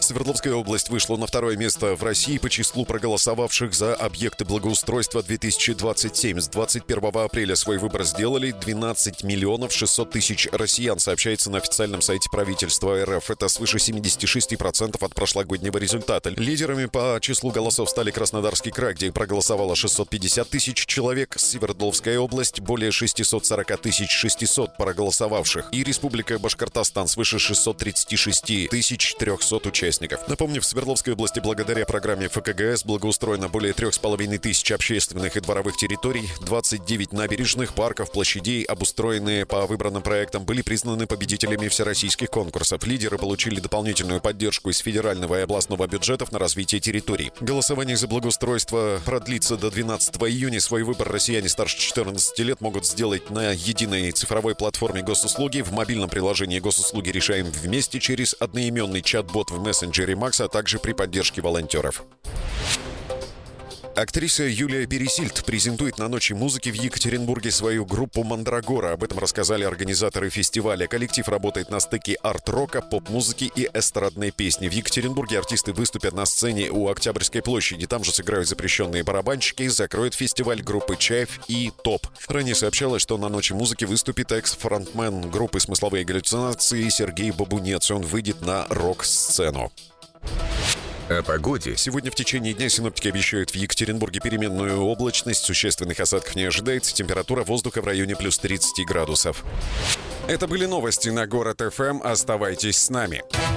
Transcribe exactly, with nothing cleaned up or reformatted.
Свердловская область вышла на второе место в России по числу проголосовавших за объекты благоустройства две тысячи двадцать семь. С двадцать первого апреля свой выбор сделали двенадцать миллионов шестьсот тысяч россиян, сообщается на официальном сайте правительства эр эф. Это свыше семьдесят шесть процентов от прошлогоднего результата. Лидерами по числу голосов стали Краснодарский край, где проголосовало шестьсот пятьдесят тысяч человек, Свердловская область — более шестьсот сорок тысяч шестьсот проголосовавших, и Республика Башкортостан — свыше шестьсот тридцать шесть тысяч триста участников. Напомню, в Свердловской области благодаря программе эф ка гэ эс благоустроено более трех с половиной тысяч общественных и дворовых территорий, двадцать девять набережных, парков, площадей, обустроенные по выбранным проектам, были признаны победителями всероссийских конкурсов. Лидеры получили дополнительную поддержку из федерального и областного бюджетов на развитие территорий. Голосование за благоустройство продлится до двенадцатого июня. Свой выбор россияне старше четырнадцати лет могут сделать на единой цифровой платформе госуслуги, в мобильном приложении госуслуги «Решаем вместе», через одноименный чат-бот в мессенджере Макс, а также при поддержке волонтеров. Актриса Юлия Пересильд презентует на Ночи музыки в Екатеринбурге свою группу «Мандрагора». Об этом рассказали организаторы фестиваля. Коллектив работает на стыке арт-рока, поп-музыки и эстрадной песни. В Екатеринбурге артисты выступят на сцене у Октябрьской площади. Там же сыграют запрещенные барабанщики. Закроют фестиваль группы «Чайф» и «Топ». Ранее сообщалось, что на Ночи музыки выступит экс-фронтмен группы «Смысловые галлюцинации» Сергей Бабунец. Он выйдет на рок-сцену. О погоде. Сегодня в течение дня синоптики обещают в Екатеринбурге переменную облачность, существенных осадков не ожидается, температура воздуха в районе плюс тридцать градусов. Это были новости на Город эф эм. Оставайтесь с нами.